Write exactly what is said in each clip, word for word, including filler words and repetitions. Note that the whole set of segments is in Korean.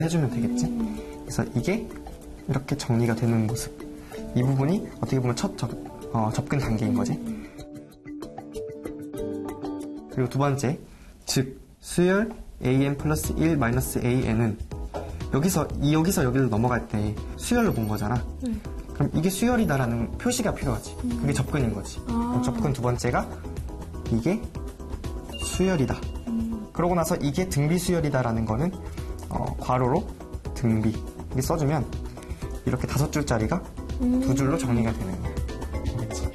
해주면 되겠지? 그래서 이게 이렇게 정리가 되는 모습. 이 부분이 어떻게 보면 첫 접, 어, 접근 단계인 거지. 그리고 두 번째, 즉 수열 에이엔 플러스 일 마이너스 에이엔은 여기서 이 여기서 여기를 넘어갈 때 수열로 본 거잖아. 음. 그럼 이게 수열이다라는 표시가 필요하지. 음. 그게 접근인 거지. 아. 접근 두 번째가 이게 수열이다. 음. 그러고 나서 이게 등비 수열이다라는 거는 어, 괄호로 등비 이렇게 써주면 이렇게 다섯 줄짜리가 음. 두 줄로 정리가 되는 거야. 알겠지?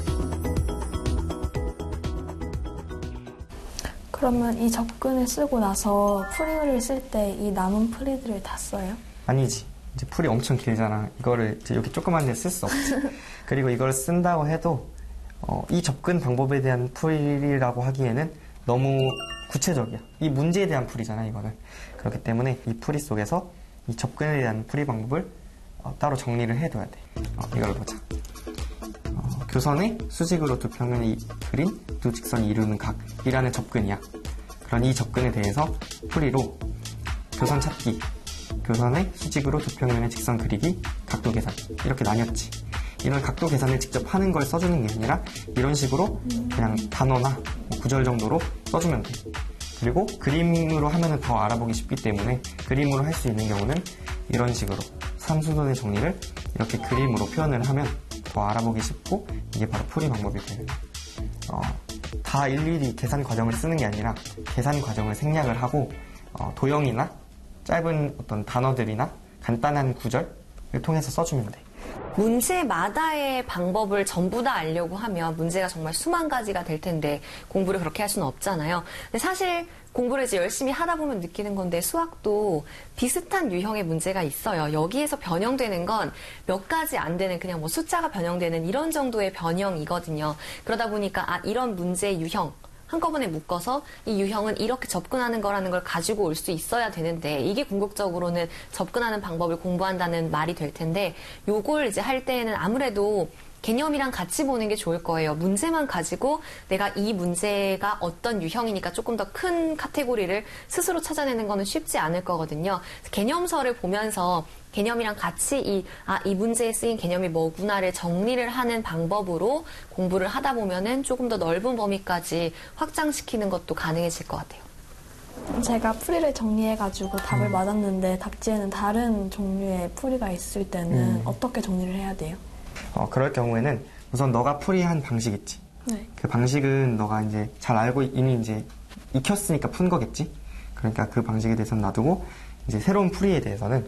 그러면 이 접근을 쓰고 나서 풀이를 쓸 때 이 남은 풀이들을 다 써요? 아니지. 이제 풀이 엄청 길잖아. 이거를 이제 여기 조그만 데 쓸 수 없지. 그리고 이걸 쓴다고 해도 어, 이 접근 방법에 대한 풀이라고 하기에는 너무 구체적이야. 이 문제에 대한 풀이잖아, 이거는. 그렇기 때문에 이 풀이 속에서 이 접근에 대한 풀이 방법을 어, 따로 정리를 해둬야 돼. 어, 이걸 보자. 어, 교선의 수직으로 두 평면이 그린 두 직선이 이루는 각이라는 접근이야. 그런 이 접근에 대해서 풀이로 교선 찾기, 교선의 수직으로 두 평면의 직선 그리기, 각도 계산 이렇게 나뉘었지. 이런 각도 계산을 직접 하는 걸 써주는 게 아니라 이런 식으로 그냥 단어나 구절 정도로 써주면 돼. 그리고 그림으로 하면 더 알아보기 쉽기 때문에 그림으로 할 수 있는 경우는 이런 식으로 삼수선의 정리를 이렇게 그림으로 표현을 하면 더 알아보기 쉽고 이게 바로 풀이 방법이 되는 어, 다 일일이 계산 과정을 쓰는 게 아니라 계산 과정을 생략을 하고 어, 도형이나 짧은 어떤 단어들이나 간단한 구절을 통해서 써주면 돼. 문제마다의 방법을 전부 다 알려고 하면 문제가 정말 수만 가지가 될 텐데 공부를 그렇게 할 수는 없잖아요. 근데 사실 공부를 이제 열심히 하다 보면 느끼는 건데 수학도 비슷한 유형의 문제가 있어요. 여기에서 변형되는 건 몇 가지 안 되는 그냥 뭐 숫자가 변형되는 이런 정도의 변형이거든요. 그러다 보니까 아 이런 문제의 유형 한꺼번에 묶어서 이 유형은 이렇게 접근하는 거라는 걸 가지고 올 수 있어야 되는데 이게 궁극적으로는 접근하는 방법을 공부한다는 말이 될 텐데 요걸 이제 할 때에는 아무래도 개념이랑 같이 보는 게 좋을 거예요. 문제만 가지고 내가 이 문제가 어떤 유형이니까 조금 더 큰 카테고리를 스스로 찾아내는 거는 쉽지 않을 거거든요. 개념서를 보면서 개념이랑 같이 이, 아, 이 문제에 쓰인 개념이 뭐구나를 정리를 하는 방법으로 공부를 하다 보면은 조금 더 넓은 범위까지 확장시키는 것도 가능해질 것 같아요. 제가 풀이를 정리해가지고 답을 음. 맞았는데 답지에는 다른 종류의 풀이가 있을 때는 음. 어떻게 정리를 해야 돼요? 어, 그럴 경우에는 우선 너가 풀이한 방식 있지. 네. 그 방식은 너가 이제 잘 알고 이미 이제 익혔으니까 푼 거겠지. 그러니까 그 방식에 대해서는 놔두고 이제 새로운 풀이에 대해서는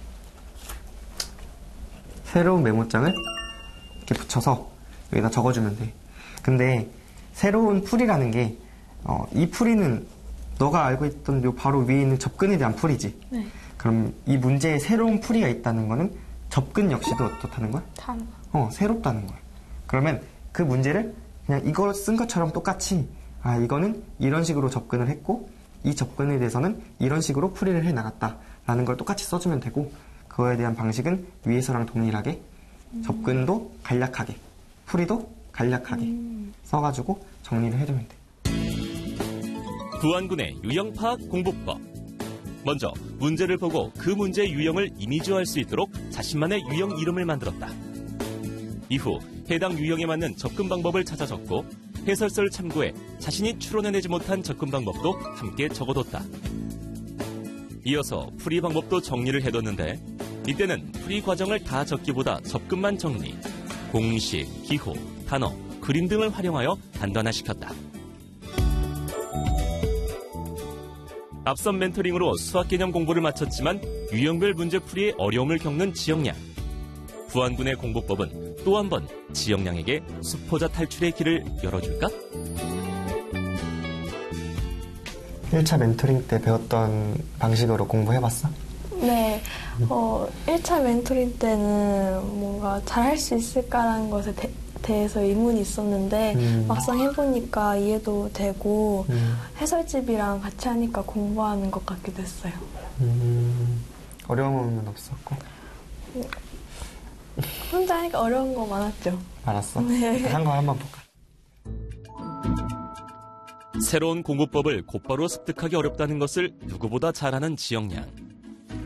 새로운 메모장을 이렇게 붙여서 여기다 적어주면 돼. 근데 새로운 풀이라는 게 어, 이 풀이는 너가 알고 있던 요 바로 위에 있는 접근에 대한 풀이지. 네. 그럼 이 문제에 새로운 풀이가 있다는 거는 접근 역시도 어떻다는 거야? 달라. 어, 새롭다는 거야. 그러면 그 문제를 그냥 이거 쓴 것처럼 똑같이 아, 이거는 이런 식으로 접근을 했고 이 접근에 대해서는 이런 식으로 풀이를 해 나갔다라는 걸 똑같이 써주면 되고 그거에 대한 방식은 위에서랑 동일하게 음. 접근도 간략하게 풀이도 간략하게 음. 써가지고 정리를 해주면 돼. 부안군의 유형파악 공부법. 먼저 문제를 보고 그 문제의 유형을 이미지화할 수 있도록 자신만의 유형 이름을 만들었다. 이후 해당 유형에 맞는 접근 방법을 찾아 적고 해설서를 참고해 자신이 추론해내지 못한 접근 방법도 함께 적어뒀다. 이어서 풀이 방법도 정리를 해뒀는데 이때는 풀이 과정을 다 적기보다 접근만 정리, 공식, 기호, 단어, 그림 등을 활용하여 단단화시켰다. 앞선 멘토링으로 수학 개념 공부를 마쳤지만 유형별 문제 풀이에 어려움을 겪는 지영양. 부안군의 공부법은 또 한 번 지영양에게 수포자 탈출의 길을 열어줄까? 일 차 멘토링 때 배웠던 방식으로 공부해봤어? 네. 어, 일 차 멘토링 때는 뭔가 잘할 수 있을까라는 것에 대, 대해서 의문이 있었는데 음. 막상 해보니까 이해도 되고 음. 해설집이랑 같이 하니까 공부하는 것 같기도 했어요. 음. 어려움은 없었고? 혼자 하니까 어려운 거 많았죠. 알았어. 네. 한 거 한번 볼까? 새로운 공부법을 곧바로 습득하기 어렵다는 것을 누구보다 잘 아는 지영양.